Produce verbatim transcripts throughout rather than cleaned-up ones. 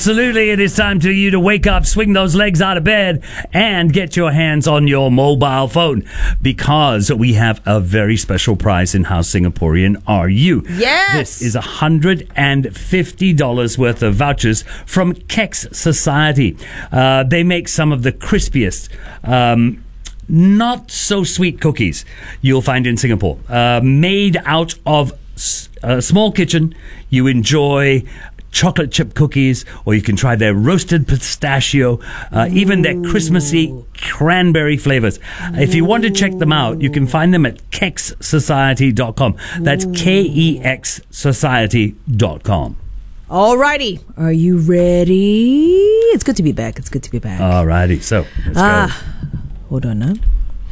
Absolutely, it is time for you to wake up, swing those legs out of bed, and get your hands on your mobile phone, because we have a very special prize in How Singaporean Are You? Yes! This is one hundred fifty dollars worth of vouchers from Kex Society. Uh, they make some of the crispiest, um, not so sweet cookies you'll find in Singapore. Uh, made out of a small kitchen, you enjoy chocolate chip cookies, or you can try their roasted pistachio, uh, even their Christmassy cranberry flavors. Ooh. If you want to check them out, you can find them at kex society dot com. That's K E X society dot com. Alrighty, are you ready? It's good to be back. It's good to be back. Alrighty, so let's ah, go. Hold on now.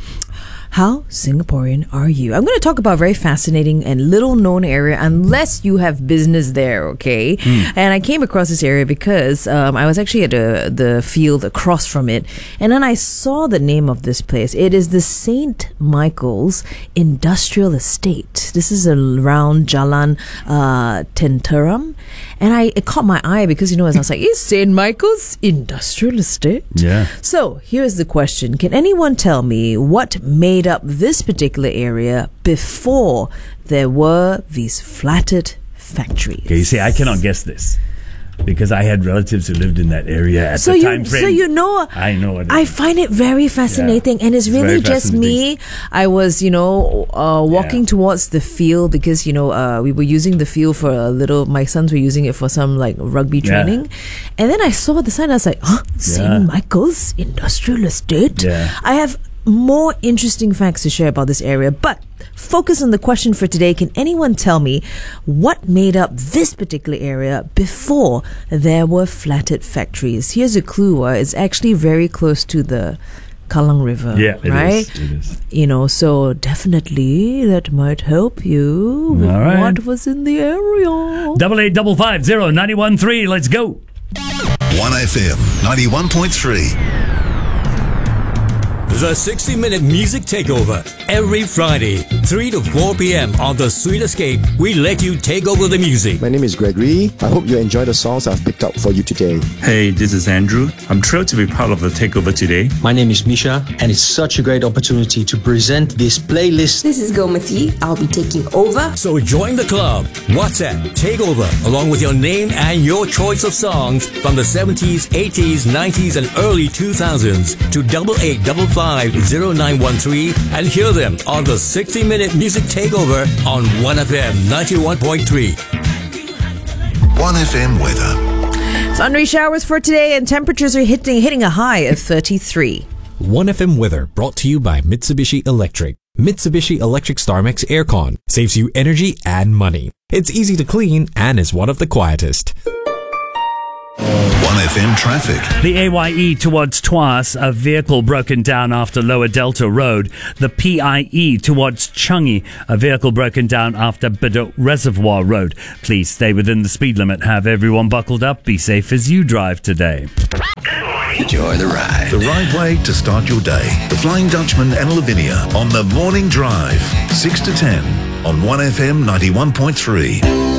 How Singaporean are you? I'm going to talk about a very fascinating and little known area unless you have business there, okay? Mm. And I came across this area because um, I was actually at a, the field across from it, and then I saw the name of this place. It is the Saint Michael's Industrial Estate. This is around Jalan uh, Tenteram, and I it caught my eye because, you know, as I was like, is Saint Michael's Industrial Estate? Yeah. So here's the question. Can anyone tell me what made up this particular area before there were these flatted factories? Okay, you see, I cannot guess this because I had relatives who lived in that area at so the you, time frame. So you know, I know it. I find it very fascinating, yeah. and it's, it's really just me. I was, you know, uh, walking yeah. towards the field because, you know, uh, we were using the field for a little. My sons were using it for some like rugby training, yeah. and then I saw the sign. I was like, huh, Saint Yeah. Michael's Industrial Estate. Yeah. I have more interesting facts to share about this area, but focus on the question for today. Can anyone tell me what made up this particular area before there were flatted factories? Here's a clue. Uh, it's actually very close to the Kallang River. Yeah, it right? is. It is. You know, so definitely that might help you with All right. what was in the area. Double eight double five zero ninety one three. Let's go. one F M ninety-one point three. The sixty minute Music Takeover. Every Friday, three to four p.m. on The Sweet Escape, we let you take over the music. My name is Gregory. I hope you enjoy the songs I've picked up for you today. Hey, this is Andrew. I'm thrilled to be part of the takeover today. My name is Misha, and it's such a great opportunity to present this playlist. This is Gomati. I'll be taking over. So join the club. WhatsApp Takeover, along with your name and your choice of songs from the seventies, eighties, nineties, and early two thousands to double eight double five zero nine one three and hear them on the sixty minute Music Takeover on one F M ninety-one point three. one F M weather. Thundery showers for today, and temperatures are hitting hitting a high of thirty-three. one F M weather brought to you by Mitsubishi Electric. Mitsubishi Electric StarMax Aircon saves you energy and money. It's easy to clean and is one of the quietest. one F M traffic. The A Y E towards Tuas, a vehicle broken down after Lower Delta Road. The P I E towards Changi, a vehicle broken down after Bedok Reservoir Road. Please stay within the speed limit. Have everyone buckled up. Be safe as you drive today. Enjoy the ride. The right way to start your day. The Flying Dutchman and Lavinia on the Morning Drive. six to ten on one F M ninety-one point three.